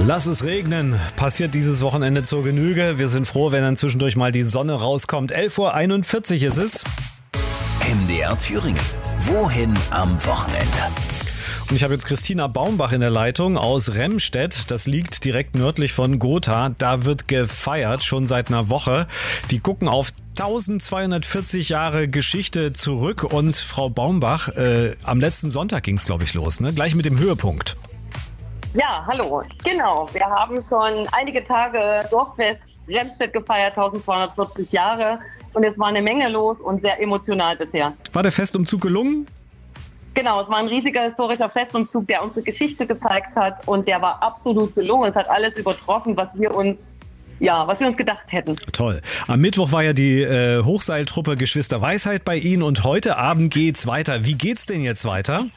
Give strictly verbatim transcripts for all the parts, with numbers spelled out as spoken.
Lass es regnen. Passiert dieses Wochenende zur Genüge. Wir sind froh, wenn dann zwischendurch mal die Sonne rauskommt. elf Uhr einundvierzig ist es. M D R Thüringen. Wohin am Wochenende? Und ich habe jetzt Christina Baumbach in der Leitung aus Remstedt. Das liegt direkt nördlich von Gotha. Da wird gefeiert, schon seit einer Woche. Die gucken auf eintausendzweihundertvierzig Jahre Geschichte zurück. Und Frau Baumbach, äh, am letzten Sonntag ging es, glaube ich, los, ne? Gleich mit dem Höhepunkt. Ja, hallo. Genau, wir haben schon einige Tage Dorffest Remstedt gefeiert, eintausendzweihundertvierzig Jahre. Und es war eine Menge los und sehr emotional bisher. War der Festumzug gelungen? Genau, es war ein riesiger historischer Festumzug, der unsere Geschichte gezeigt hat. Und der war absolut gelungen. Es hat alles übertroffen, was wir uns, ja, was wir uns gedacht hätten. Toll. Am Mittwoch war ja die äh, Hochseiltruppe Geschwister Weisheit bei Ihnen. Und heute Abend geht's weiter. Wie geht's denn jetzt weiter?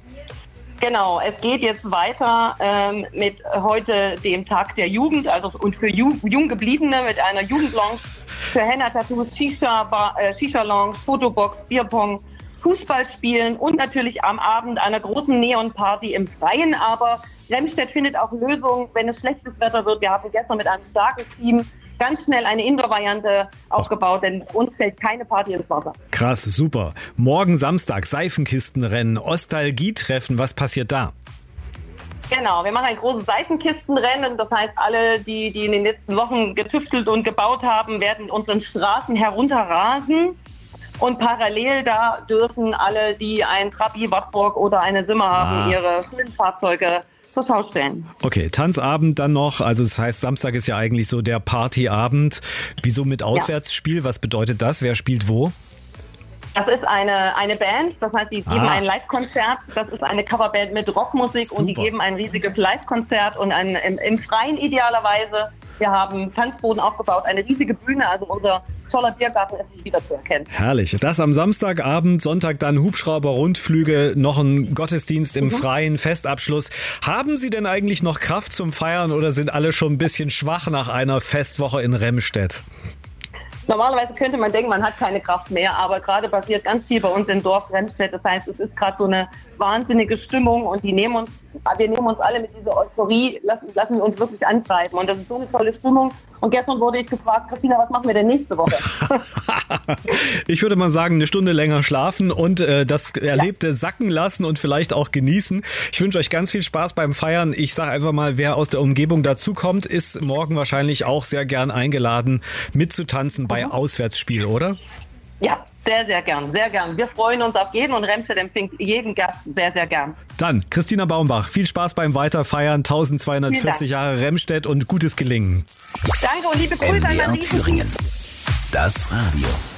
Genau, es geht jetzt weiter ähm, mit heute dem Tag der Jugend, also und für Ju- Junggebliebene mit einer Jugendlounge, für Henna-Tattoos, Shisha, Bar, äh, Shisha-Lounge, Fotobox, Bierpong, Fußball spielen und natürlich am Abend einer großen Neon-Party im Freien. Aber Remstedt findet auch Lösungen, wenn es schlechtes Wetter wird. Wir haben gestern mit einem starken Team ganz schnell eine Indoor-Variante aufgebaut, denn uns fällt keine Party ins Wasser. Krass, super. Morgen Samstag, Seifenkistenrennen, Ostalgie-Treffen, was passiert da? Genau, wir machen ein großes Seifenkistenrennen. Das heißt, alle, die, die in den letzten Wochen getüftelt und gebaut haben, werden unseren Straßen herunterrasen. Und parallel da dürfen alle, die ein Trabi, Wartburg oder eine Simmer haben, ah. ihre Flintfahrzeuge zur Schau stellen. Okay, Tanzabend dann noch. Also das heißt, Samstag ist ja eigentlich so der Partyabend. Wieso mit Auswärtsspiel? Ja. Was bedeutet das? Wer spielt wo? Das ist eine, eine Band, das heißt, die geben ah. ein Live-Konzert. Das ist eine Coverband mit Rockmusik. Super. Und die geben ein riesiges Live-Konzert und ein, im, im Freien idealerweise. Wir haben Tanzboden aufgebaut, eine riesige Bühne, also unser toller Biergarten ist nicht wiederzuerkennen. Herrlich. Das am Samstagabend, Sonntag dann Hubschrauber, Rundflüge, noch ein Gottesdienst im mhm. Freien, Festabschluss. Haben Sie denn eigentlich noch Kraft zum Feiern oder sind alle schon ein bisschen schwach nach einer Festwoche in Remstedt? Normalerweise könnte man denken, man hat keine Kraft mehr, aber gerade passiert ganz viel bei uns im Dorf Remstedt. Das heißt, es ist gerade so eine wahnsinnige Stimmung und die nehmen uns, wir nehmen uns alle mit dieser Euphorie, lassen, lassen wir uns wirklich antreiben. Und das ist so eine tolle Stimmung. Und gestern wurde ich gefragt, Christina, was machen wir denn nächste Woche? Ich würde mal sagen, eine Stunde länger schlafen und äh, das Erlebte ja. sacken lassen und vielleicht auch genießen. Ich wünsche euch ganz viel Spaß beim Feiern. Ich sage einfach mal, wer aus der Umgebung dazukommt, ist morgen wahrscheinlich auch sehr gern eingeladen, mitzutanzen bei Auswärtsspiel, oder? Ja, sehr, sehr gern, sehr gern. Wir freuen uns auf jeden und Remstedt empfängt jeden Gast sehr, sehr gern. Dann, Christina Baumbach, viel Spaß beim Weiterfeiern, eintausendzweihundertvierzig Jahre Remstedt und gutes Gelingen. Danke und liebe Grüße an M D R Thüringen. Das Radio.